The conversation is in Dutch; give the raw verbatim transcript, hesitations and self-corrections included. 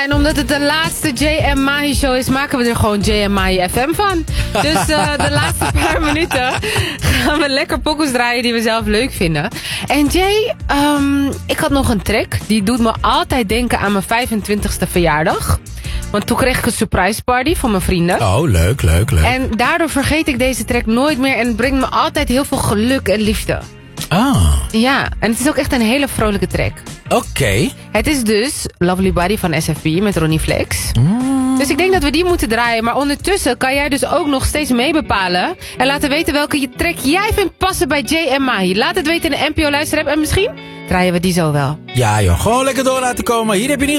En omdat het de laatste J M Mahi show is, maken we er gewoon J M Mahi F M van. Dus uh, de laatste paar minuten gaan we lekker pokkels draaien die we zelf leuk vinden. En Jay, um, ik had nog een track. Die doet me altijd denken aan mijn vijfentwintigste verjaardag. Want toen kreeg ik een surprise party van mijn vrienden. Oh, leuk, leuk, leuk. En daardoor vergeet ik deze track nooit meer. En het brengt me altijd heel veel geluk en liefde. Ah. Ja, en het is ook echt een hele vrolijke track. Oké. Okay. Het is dus Lovely Body van S F B met Ronnie Flex. Mm. Dus ik denk dat we die moeten draaien. Maar ondertussen kan jij dus ook nog steeds mee bepalen. En laten weten welke track jij vindt passen bij J M Mahi. Laat het weten in de N P O Luisterapp. En misschien draaien we die zo wel. Ja joh, gewoon lekker door laten komen. Hier heb je niet